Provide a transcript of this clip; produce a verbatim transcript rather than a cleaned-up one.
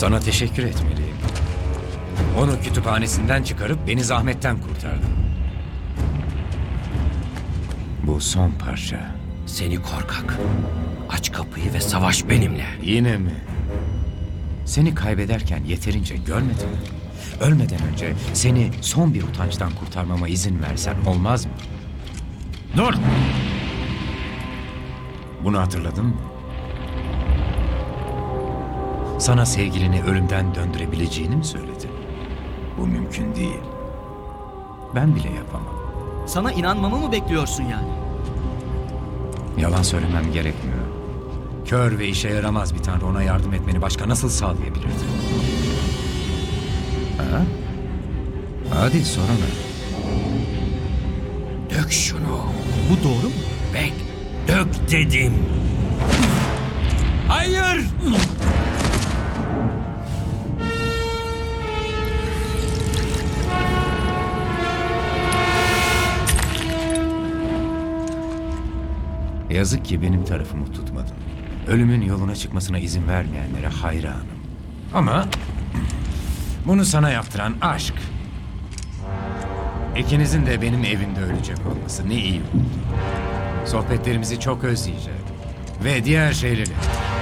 Sana teşekkür etmeliyim. Onu kütüphanesinden çıkarıp beni zahmetten kurtardın. Bu son parça. Seni korkak. Aç kapıyı ve savaş benimle. Yine mi? Seni kaybederken yeterince görmedim mi? Ölmeden önce seni son bir utançtan kurtarmama izin versen olmaz mı? Dur! Bunu hatırladın mı? Sana sevgilini ölümden döndürebileceğini mi söyledin? Bu mümkün değil. Ben bile yapamam. Sana inanmamı mı bekliyorsun yani? Yalan söylemem gerekmiyor. Kör ve işe yaramaz bir tanrı ona yardım etmeni başka nasıl sağlayabilirdi? Ha? Hadi sorun. Dök şunu. Bu doğru mu? Bek, dök dedim. Hayır! Yazık ki benim tarafımı tutmadın. Ölümün yoluna çıkmasına izin vermeyenlere hayranım. Ama bunu sana yaptıran aşk. İkinizin de benim evimde ölecek olması ne iyi oldu. Sohbetlerimizi çok özleyeceğim. Ve diğer şeyleri.